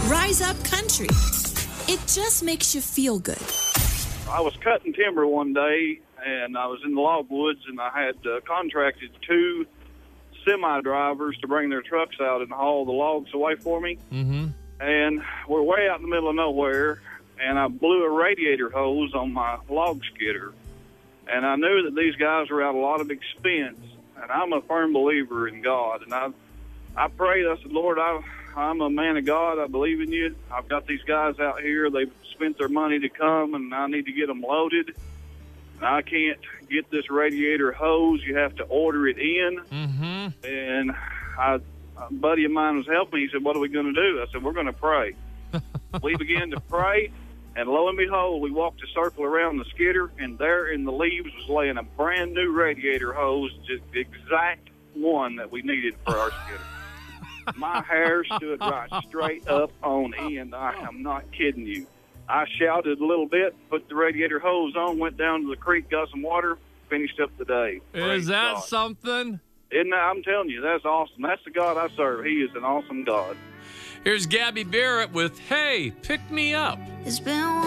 Rise Up Country. It just makes you feel good. I was cutting timber one day, and I was in the logwoods, and I had contracted 2 semi-drivers to bring their trucks out and haul the logs away for me. Mm-hmm. And we're way out in the middle of nowhere, and I blew a radiator hose on my log skidder. And I knew that these guys were at a lot of expense, and I'm a firm believer in God. And I prayed, I said, Lord, I'm a man of God. I believe in you. I've got these guys out here. They've spent their money to come, and I need to get them loaded. And I can't get this radiator hose. You have to order it in. Mm-hmm. And a buddy of mine was helping me. He said, what are we going to do? I said, we're going to pray. We began to pray. And lo and behold, we walked a circle around the skidder, and there in the leaves was laying a brand new radiator hose, just the exact one that we needed for our skidder. My hair stood right straight up on end. I am not kidding you. I shouted a little bit, put the radiator hose on, went down to the creek, got some water, finished up the day. Is that God. something? Isn't that, I'm telling you, that's awesome. That's the God I serve. He is an awesome God. Here's Gabby Barrett with Hey, Pick Me Up. It's been